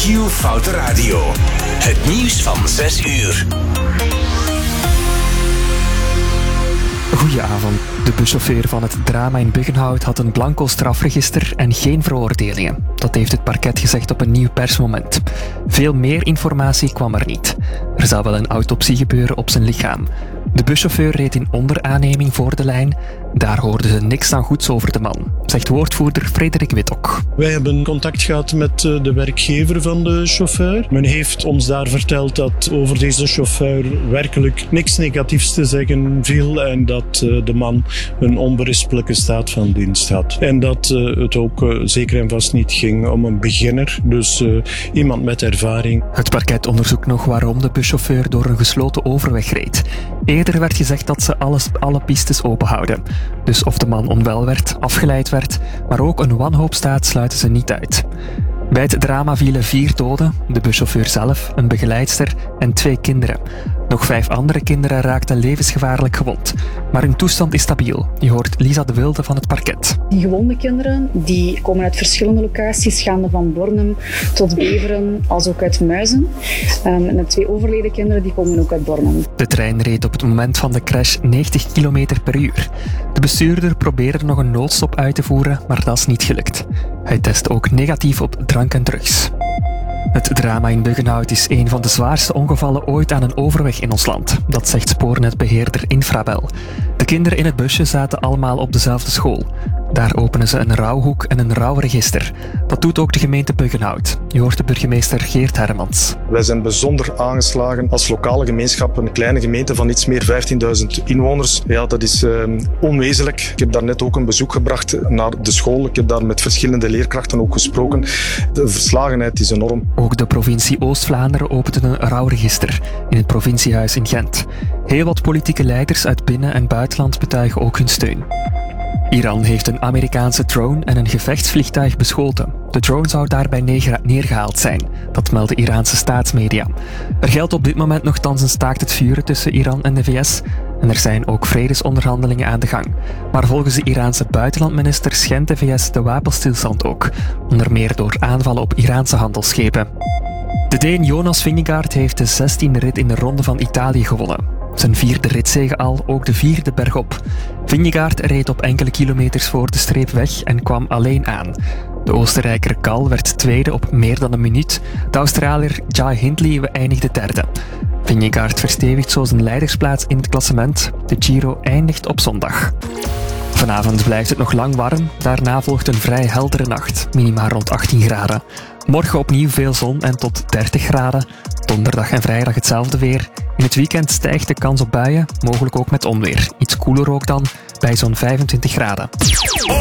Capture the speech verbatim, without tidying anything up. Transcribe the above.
Q Foute Radio. Het nieuws van zes uur. Goedenavond. De buschauffeur van het drama in Buggenhout had een blanco strafregister en geen veroordelingen. Dat heeft het parket gezegd op een nieuw persmoment. Veel meer informatie kwam er niet. Er zou wel een autopsie gebeuren op zijn lichaam. De buschauffeur reed in onderaanneming voor de lijn. Daar hoorden ze niks aan goeds over de man, zegt woordvoerder Frederik Wittok. Wij hebben contact gehad met de werkgever van de chauffeur. Men heeft ons daar verteld dat over deze chauffeur werkelijk niks negatiefs te zeggen viel en dat de man een onberispelijke staat van dienst had. En dat het ook zeker en vast niet ging om een beginner, dus uh, iemand met ervaring. Het parket onderzoekt nog waarom de buschauffeur door een gesloten overweg reed. Eerder werd gezegd dat ze alles, alle pistes openhouden. Dus of de man onwel werd, afgeleid werd, maar ook een wanhoopstaat sluiten ze niet uit. Bij het drama vielen vier doden, de buschauffeur zelf, een begeleidster en twee kinderen. Nog vijf andere kinderen raakten levensgevaarlijk gewond. Maar hun toestand is stabiel. Je hoort Lisa de Wilde van het parket. Die gewonde kinderen die komen uit verschillende locaties, gaande van Bornem tot Beveren, als ook uit Muizen. Um, en de twee overleden kinderen die komen ook uit Bornem. De trein reed op het moment van de crash negentig kilometer per uur. De bestuurder probeerde nog een noodstop uit te voeren, maar dat is niet gelukt. Hij test ook negatief op drank en drugs. Het drama in Buggenhout is een van de zwaarste ongevallen ooit aan een overweg in ons land. Dat zegt spoornetbeheerder Infrabel. De kinderen in het busje zaten allemaal op dezelfde school. Daar openen ze een rouwhoek en een rouwregister. Dat doet ook de gemeente Buggenhout. Je hoort de burgemeester Geert Hermans. Wij zijn bijzonder aangeslagen als lokale gemeenschap, een kleine gemeente van iets meer vijftienduizend inwoners. Ja, dat is uh, onwezenlijk. Ik heb daar net ook een bezoek gebracht naar de school. Ik heb daar met verschillende leerkrachten ook gesproken. De verslagenheid is enorm. Ook de provincie Oost-Vlaanderen opende een rouwregister in het provinciehuis in Gent. Heel wat politieke leiders uit binnen- en buitenland betuigen ook hun steun. Iran heeft een Amerikaanse drone en een gevechtsvliegtuig beschoten. De drone zou daarbij neergehaald zijn, dat melden Iraanse staatsmedia. Er geldt op dit moment nogthans een staakt het vuren tussen Iran en de V S en er zijn ook vredesonderhandelingen aan de gang. Maar volgens de Iraanse buitenlandminister schendt de V S de wapenstilstand ook, onder meer door aanvallen op Iraanse handelsschepen. De Deen Jonas Vingegaard heeft de zestiende rit in de Ronde van Italië gewonnen. Zijn vierde ritzege al, ook de vierde bergop. Vingegaard reed op enkele kilometers voor de streep weg en kwam alleen aan. De Oostenrijker Gal werd tweede op meer dan een minuut. De Australiër Jai Hindley eindigde derde. Vingegaard verstevigt zo zijn leidersplaats in het klassement. De Giro eindigt op zondag. Vanavond blijft het nog lang warm. Daarna volgt een vrij heldere nacht, minimaal rond achttien graden. Morgen opnieuw veel zon en tot dertig graden. Donderdag en vrijdag hetzelfde weer. In het weekend stijgt de kans op buien, mogelijk ook met onweer. Iets koeler ook dan, bij zo'n vijfentwintig graden.